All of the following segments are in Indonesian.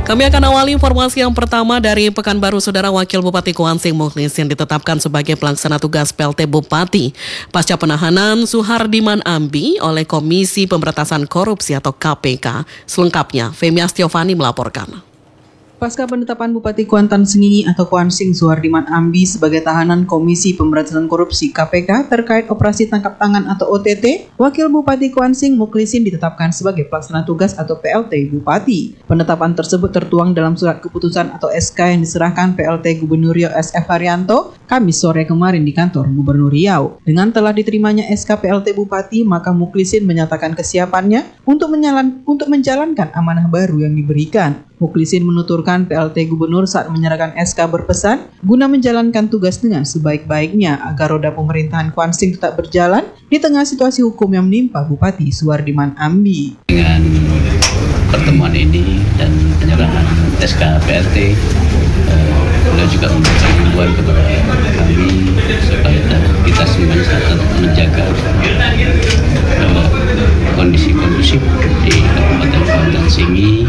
Kami akan awali informasi yang pertama dari Pekanbaru. Saudara, Wakil Bupati Kuansing Mukhlisin ditetapkan sebagai pelaksana tugas PLT Bupati pasca penahanan Suhardiman Ambi oleh Komisi Pemberantasan Korupsi atau KPK. Selengkapnya, Femi Astiovani melaporkan. Pasca penetapan Bupati Kuantan Sengingi atau Kuansing Suhardiman Ambi sebagai tahanan Komisi Pemberantasan Korupsi KPK terkait operasi tangkap tangan atau OTT, Wakil Bupati Kuansing Mukhlisin ditetapkan sebagai pelaksana tugas atau PLT Bupati. Penetapan tersebut tertuang dalam surat keputusan atau SK yang diserahkan PLT Gubernur Riau SF Haryanto Kamis sore kemarin di kantor Gubernur Riau. Dengan telah diterimanya SK PLT Bupati, maka Mukhlisin menyatakan kesiapannya untuk menjalankan amanah baru yang diberikan. Mukhlisin menuturkan PLT Gubernur saat menyerahkan SK berpesan guna menjalankan tugas dengan sebaik-baiknya agar roda pemerintahan Kuansing tetap berjalan di tengah situasi hukum yang menimpa Bupati Suhardiman Ambi. Dengan pertemuan ini dan penyerahan SK PLT, beliau juga memberikan himbauan kepada kami supaya kita semuanya tetap menjaga kondisi kondusif di Kabupaten Kuantan Sengingi,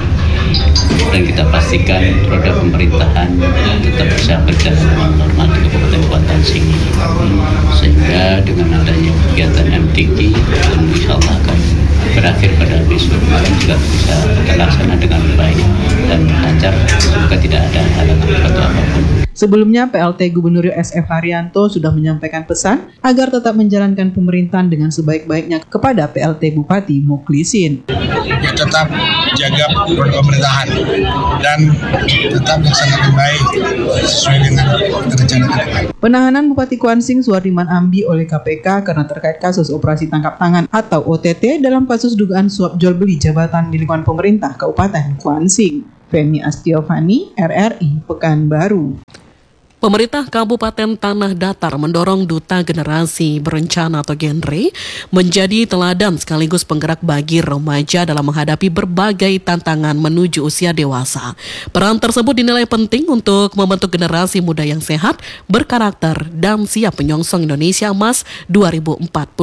dan kita pastikan roda pemerintahan tetap bisa berjalan dengan normal di Kabupaten Kuantan Sengingi, sehingga dengan adanya kegiatan MTQ dan insya Allah akan berakhir pada besok malam juga bisa terlaksana dengan baik dan lancar, semoga tidak ada halangan atau apapun. Sebelumnya, PLT Gubernur SF Haryanto sudah menyampaikan pesan agar tetap menjalankan pemerintahan dengan sebaik-baiknya kepada PLT Bupati Mukhlisin. Tetap jaga pemerintahan dan tetap melaksanakan baik sesuai dengan rencana ke depan. Penahanan Bupati Kuansing Suhardiman Ambi oleh KPK karena terkait kasus operasi tangkap tangan atau OTT dalam kasus dugaan suap jual beli jabatan di lingkungan pemerintah Kabupaten Kuansing. Femi Astiovani, RRI Pekanbaru. Pemerintah Kabupaten Tanah Datar mendorong Duta Generasi Berencana atau Genre menjadi teladan sekaligus penggerak bagi remaja dalam menghadapi berbagai tantangan menuju usia dewasa. Peran tersebut dinilai penting untuk membentuk generasi muda yang sehat, berkarakter, dan siap menyongsong Indonesia Emas 2045.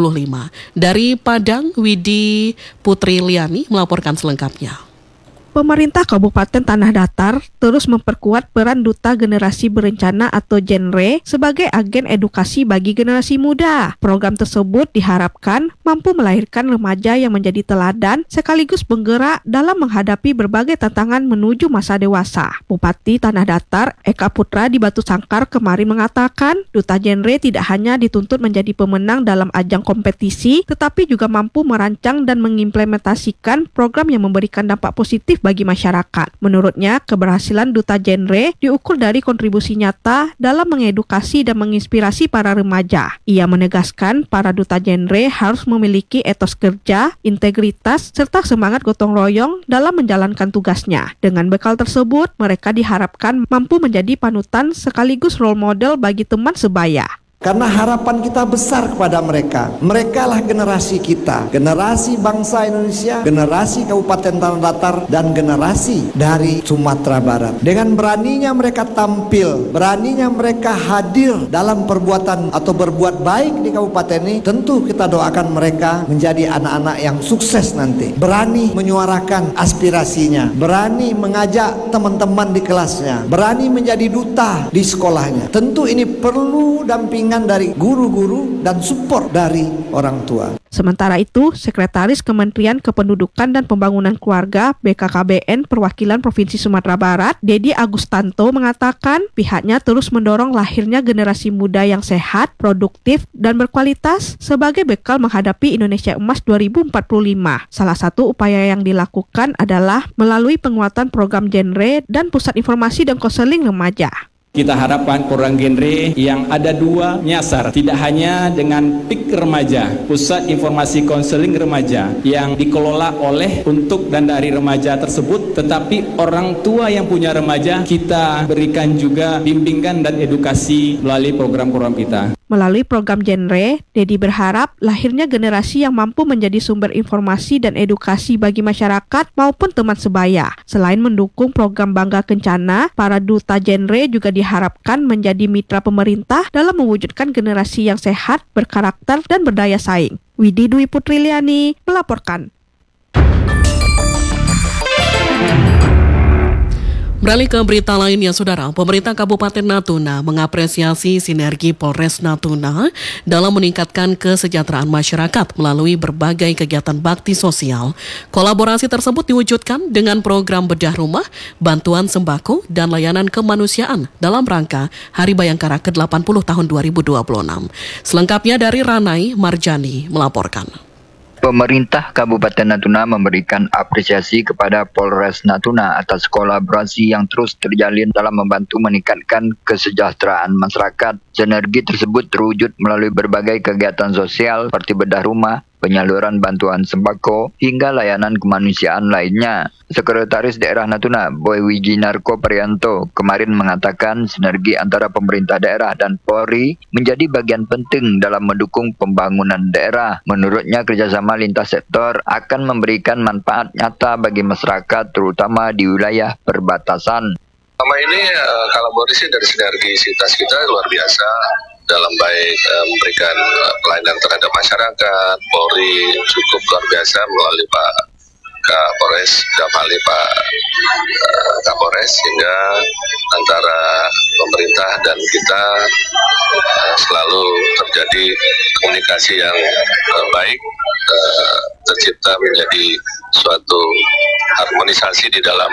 Dari Padang, Widi Putri Liani melaporkan selengkapnya. Pemerintah Kabupaten Tanah Datar terus memperkuat peran Duta Generasi Berencana atau Genre sebagai agen edukasi bagi generasi muda. Program tersebut diharapkan mampu melahirkan remaja yang menjadi teladan sekaligus penggerak dalam menghadapi berbagai tantangan menuju masa dewasa. Bupati Tanah Datar, Eka Putra di Batu Sangkar kemarin mengatakan, Duta Genre tidak hanya dituntut menjadi pemenang dalam ajang kompetisi, tetapi juga mampu merancang dan mengimplementasikan program yang memberikan dampak positif bagi masyarakat. Menurutnya, keberhasilan Duta Genre diukur dari kontribusi nyata dalam mengedukasi dan menginspirasi para remaja. Ia menegaskan para Duta Genre harus memiliki etos kerja, integritas, serta semangat gotong royong dalam menjalankan tugasnya. Dengan bekal tersebut, mereka diharapkan mampu menjadi panutan sekaligus role model bagi teman sebaya. Karena harapan kita besar kepada mereka. Mereka lah generasi kita, generasi bangsa Indonesia, generasi Kabupaten Tanah Datar, dan generasi dari Sumatera Barat. Dengan beraninya mereka tampil, beraninya mereka hadir dalam perbuatan atau berbuat baik di kabupaten ini, tentu kita doakan mereka menjadi anak-anak yang sukses nanti. Berani menyuarakan aspirasinya, berani mengajak teman-teman di kelasnya, berani menjadi duta di sekolahnya. Tentu ini perlu dampingan dari guru-guru dan support dari orang tua. Sementara itu, Sekretaris Kementerian Kependudukan dan Pembangunan Keluarga BKKBN Perwakilan Provinsi Sumatera Barat, Dedi Agustanto mengatakan pihaknya terus mendorong lahirnya generasi muda yang sehat, produktif, dan berkualitas sebagai bekal menghadapi Indonesia Emas 2045. Salah satu upaya yang dilakukan adalah melalui penguatan program Genre dan Pusat Informasi dan Konseling Remaja. Kita harapkan program Genre yang ada dua nyasar, tidak hanya dengan PIK remaja, Pusat Informasi Konseling Remaja yang dikelola oleh untuk dan dari remaja tersebut, tetapi orang tua yang punya remaja kita berikan juga bimbingan dan edukasi melalui program-program kita. Melalui program Genre, Dedi berharap lahirnya generasi yang mampu menjadi sumber informasi dan edukasi bagi masyarakat maupun teman sebaya. Selain mendukung program Bangga Kencana, para Duta Genre juga diharapkan menjadi mitra pemerintah dalam mewujudkan generasi yang sehat, berkarakter, dan berdaya saing. Widi Dwi Putri Liani melaporkan. Beralih ke berita lainnya, Saudara. Pemerintah Kabupaten Natuna mengapresiasi sinergi Polres Natuna dalam meningkatkan kesejahteraan masyarakat melalui berbagai kegiatan bakti sosial. Kolaborasi tersebut diwujudkan dengan program bedah rumah, bantuan sembako, dan layanan kemanusiaan dalam rangka Hari Bayangkara ke-80 tahun 2026. Selengkapnya dari Ranai Marjani melaporkan. Pemerintah Kabupaten Natuna memberikan apresiasi kepada Polres Natuna atas kolaborasi yang terus terjalin dalam membantu meningkatkan kesejahteraan masyarakat. Sinergi tersebut terwujud melalui berbagai kegiatan sosial seperti bedah rumah, penyaluran bantuan sembako, hingga layanan kemanusiaan lainnya. Sekretaris Daerah Natuna, Boy Wijinarko Prianto, kemarin mengatakan sinergi antara pemerintah daerah dan Polri menjadi bagian penting dalam mendukung pembangunan daerah. Menurutnya, kerjasama lintas sektor akan memberikan manfaat nyata bagi masyarakat, terutama di wilayah perbatasan. Selama ini kolaborasi dari sinergisitas kita luar biasa dalam baik memberikan pelayanan terhadap masyarakat. Polri cukup luar biasa melalui Pak Kapolres, melalui Pak Kapolres, sehingga antara pemerintah dan kita selalu terjadi komunikasi yang baik, tercipta menjadi suatu harmonisasi di dalam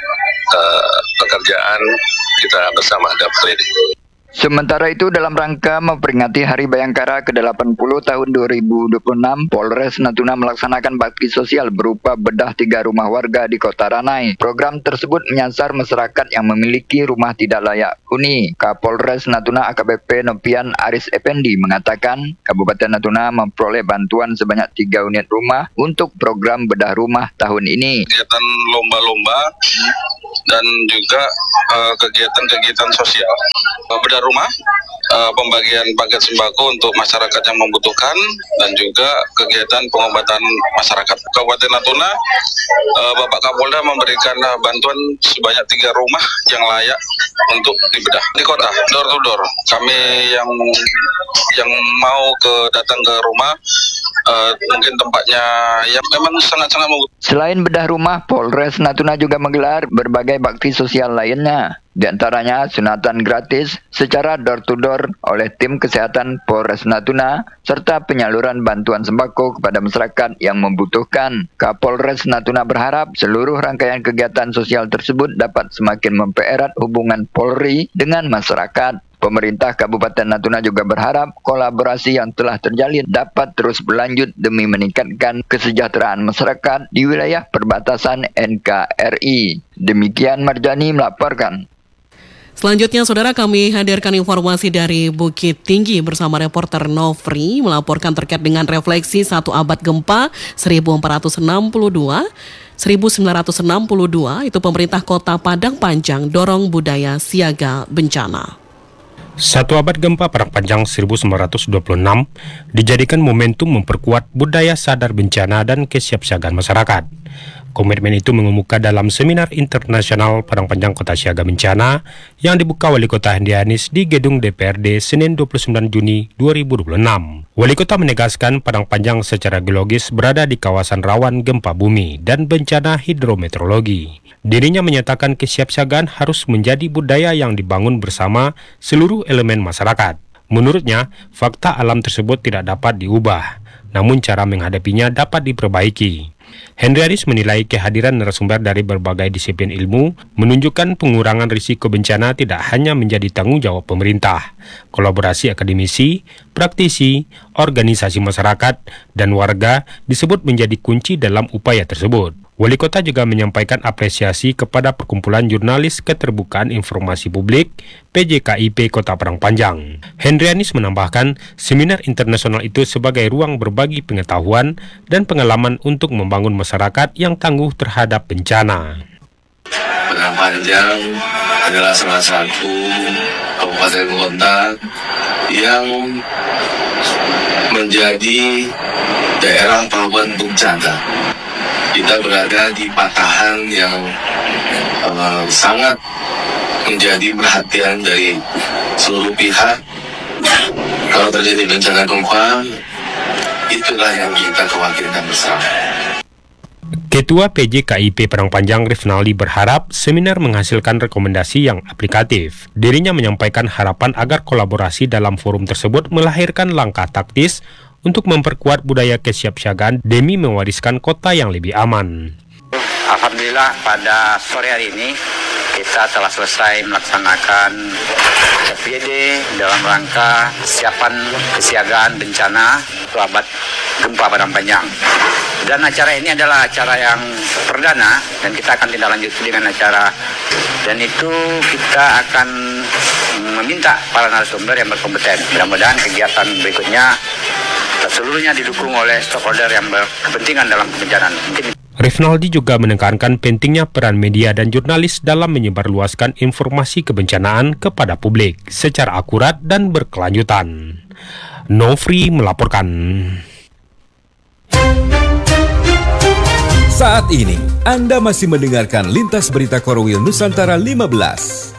pekerjaan kita bersama dalam ini. Sementara itu, dalam rangka memperingati Hari Bayangkara ke-80 tahun 2026, Polres Natuna melaksanakan bakti sosial berupa bedah 3 rumah warga di Kota Ranai. Program tersebut menyasar masyarakat yang memiliki rumah tidak layak huni. Kapolres Natuna AKBP Nopian Aris Effendi mengatakan, Kabupaten Natuna memperoleh bantuan sebanyak 3 unit rumah untuk program bedah rumah tahun ini. Kegiatan lomba-lomba dan juga kegiatan-kegiatan sosial. Bedah rumah, pembagian paket sembako untuk masyarakat yang membutuhkan, dan juga kegiatan pengobatan masyarakat. Kabupaten Natuna, Bapak Kapolda memberikan bantuan sebanyak 3 rumah yang layak untuk dibedah di kota, door to door. Kami yang mau datang ke rumah, mungkin tempatnya yang memang sangat-sangat membutuhkan. Selain bedah rumah, Polres Natuna juga menggelar berbagai bakti sosial lainnya. Di antaranya sunatan gratis secara door-to-door oleh tim kesehatan Polres Natuna, serta penyaluran bantuan sembako kepada masyarakat yang membutuhkan. Kapolres Natuna berharap seluruh rangkaian kegiatan sosial tersebut dapat semakin mempererat hubungan Polri dengan masyarakat. Pemerintah Kabupaten Natuna juga berharap kolaborasi yang telah terjalin dapat terus berlanjut demi meningkatkan kesejahteraan masyarakat di wilayah perbatasan NKRI. Demikian Marjani melaporkan. Selanjutnya, Saudara, kami hadirkan informasi dari Bukit Tinggi bersama reporter Nofri melaporkan terkait dengan refleksi 1 abad gempa 1962. Itu pemerintah Kota Padang Panjang dorong budaya siaga bencana. 1 abad gempa Padang Panjang 1926 dijadikan momentum memperkuat budaya sadar bencana dan kesiapsiagaan masyarakat. Komitmen itu mengemuka dalam Seminar Internasional Padang Panjang Kota Siaga Bencana yang dibuka Wali Kota Hendi Hanis di Gedung DPRD Senin 29 Juni 2026. Wali Kota menegaskan Padang Panjang secara geologis berada di kawasan rawan gempa bumi dan bencana hidrometeorologi. Dirinya menyatakan kesiapsiagaan harus menjadi budaya yang dibangun bersama seluruh elemen masyarakat. Menurutnya, fakta alam tersebut tidak dapat diubah, namun cara menghadapinya dapat diperbaiki. Henry Haris menilai kehadiran narasumber dari berbagai disiplin ilmu menunjukkan pengurangan risiko bencana tidak hanya menjadi tanggung jawab pemerintah. Kolaborasi akademisi, praktisi, organisasi masyarakat, dan warga disebut menjadi kunci dalam upaya tersebut. Wali Kota juga menyampaikan apresiasi kepada Perkumpulan Jurnalis Keterbukaan Informasi Publik PJKIP Kota Padang Panjang. Henry Hanis menambahkan, seminar internasional itu sebagai ruang berbagi pengetahuan dan pengalaman untuk membangun masyarakat yang tangguh terhadap bencana. Padang Panjang adalah salah satu kabupaten kota yang menjadi daerah rawan bencana. Kita berada di patahan yang sangat menjadi perhatian dari seluruh pihak. Kalau terjadi bencana gempa, itulah yang kita khawatirkan bersama. Ketua PJ KIP Padang Panjang Rifnaldi berharap seminar menghasilkan rekomendasi yang aplikatif. Dirinya menyampaikan harapan agar kolaborasi dalam forum tersebut melahirkan langkah taktis untuk memperkuat budaya kesiapsiagaan demi mewariskan kota yang lebih aman. Alhamdulillah pada sore hari ini kita telah selesai melaksanakan PPD dalam rangka kesiapan kesiagaan bencana abad gempa Padang Panjang. Dan acara ini adalah acara yang perdana dan kita akan tindak lanjut dengan acara, dan itu kita akan meminta para narasumber yang berkompeten. Mudah-mudahan kegiatan berikutnya seluruhnya didukung oleh stakeholder yang berkepentingan dalam kebencanaan. Rifnaldi juga menekankan pentingnya peran media dan jurnalis dalam menyebarluaskan informasi kebencanaan kepada publik secara akurat dan berkelanjutan. Nofri melaporkan. Saat ini, Anda masih mendengarkan Lintas Berita Korwil Nusantara 15.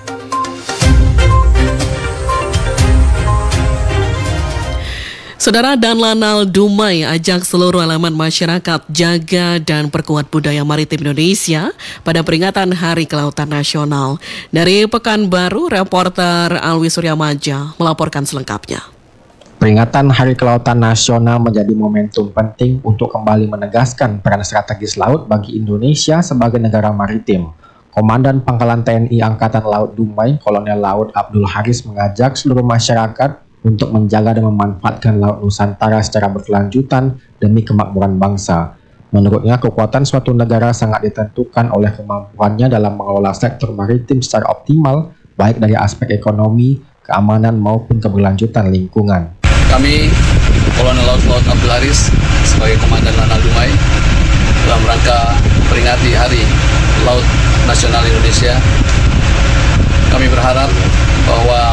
Saudara, dan Lanal Dumai ajak seluruh elemen masyarakat jaga dan perkuat budaya maritim Indonesia pada peringatan Hari Kelautan Nasional. Dari Pekanbaru, reporter Alwi Suryamaja melaporkan selengkapnya. Peringatan Hari Kelautan Nasional menjadi momentum penting untuk kembali menegaskan peran strategis laut bagi Indonesia sebagai negara maritim. Komandan Pangkalan TNI Angkatan Laut Dumai, Kolonel Laut Abdul Haris mengajak seluruh masyarakat untuk menjaga dan memanfaatkan Laut Nusantara secara berkelanjutan demi kemakmuran bangsa. Menurutnya, kekuatan suatu negara sangat ditentukan oleh kemampuannya dalam mengelola sektor maritim secara optimal, baik dari aspek ekonomi, keamanan maupun keberlanjutan lingkungan. Kami, Kolonel Laut Abdul Haris, sebagai Komandan Lanal Dumai, dalam rangka peringati Hari Laut Nasional Indonesia, kami berharap bahwa